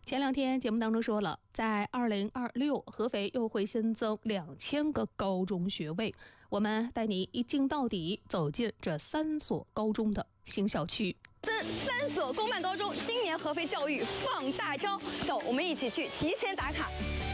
前2天节目当中说了，在2026合肥又会新增2000个高中学位，我们带你一镜到底，走进这3所高中的新校区。 这3所公办高中今年合肥教育放大招，走，我们一起去提前打卡。